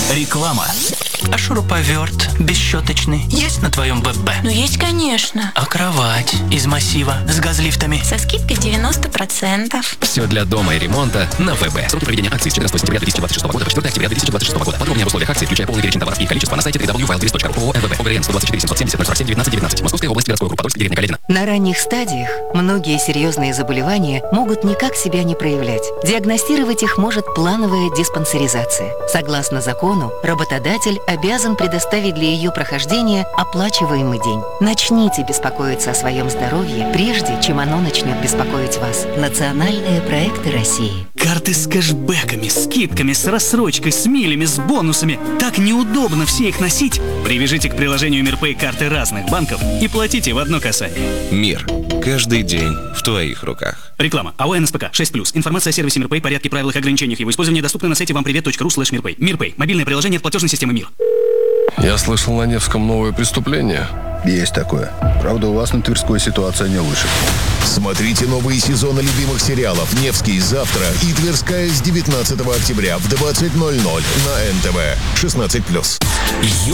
Реклама. А шуруповерт бесщеточный есть на твоем ВБ? Ну есть, конечно. А кровать из массива с газлифтами? Со скидкой 90%. Все для дома и ремонта на ВБ. Сроки проведения акции с 14 сентября 2026 года по 4 октября 2026 года. Подробнее об условиях акции, включая полный перечень товаров и их количество, на сайте www.wildberries.ru. ООО МВБ. ОГРН 124 770 047 19 19. Московская область, городской округ Подольск, деревня Каледино. На ранних стадиях многие серьезные заболевания могут никак себя не проявлять. Диагностировать их может плановая диспансеризация. Согласно закону, работодатель обязан предоставить для ее прохождения оплачиваемый день. Начните беспокоиться о своем здоровье, прежде чем оно начнет беспокоить вас. Национальные проекты России. Карты с кэшбэками, скидками, с рассрочкой, с милями, с бонусами. Так неудобно все их носить. Привяжите к приложению МирПэй карты разных банков и платите в одно касание. Мир. Каждый день в твоих руках. Реклама. АО НСПК 6+. Информация о сервисе МирПэй, порядке, правилах и ограничениях его использования доступна на сайте вампривет.ру/мирпэй. МирПэй. Мобильное приложение от платежной системы МИР. Я слышал, на Невском новое преступление. Есть такое. Правда, у вас на Тверской ситуация не лучше. Смотрите новые сезоны любимых сериалов «Невский» завтра и «Тверская» с 19 октября в 20:00 на НТВ. 16+.